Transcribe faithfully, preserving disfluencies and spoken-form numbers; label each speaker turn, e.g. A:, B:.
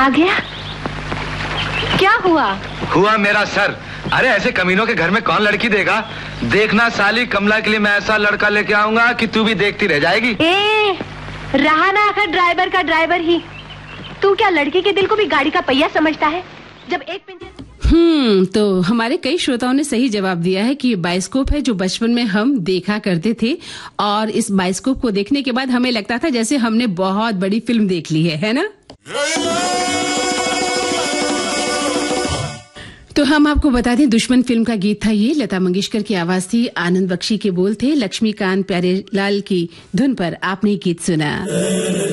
A: आ गया? क्या हुआ?
B: हुआ मेरा सर। अरे ऐसे कमीनों के घर में कौन लड़की देगा? देखना साली, कमला के लिए मैं ऐसा लड़का लेके आऊंगा कि तू भी देखती रह जाएगी।
A: ए, रहा ना आखिर ड्राइवर का ड्राइवर ही। तू क्या लड़के के दिल को भी गाड़ी का पहिया समझता है? जब एक पिंजरे
C: हम्म तो हमारे कई श्रोताओं ने सही जवाब दिया है कि ये बाइस्कोप है जो बचपन में हम देखा करते थे, और इस बाइस्कोप को देखने के बाद हमें लगता था जैसे हमने बहुत बड़ी फिल्म देख ली है, है ना? तो हम आपको बता दें, दुश्मन फिल्म का गीत था ये। लता मंगेशकर की आवाज थी, आनंद बख्शी के बोल थे, लक्ष्मीकांत प्यारेलाल की धुन पर आपने गीत सुना।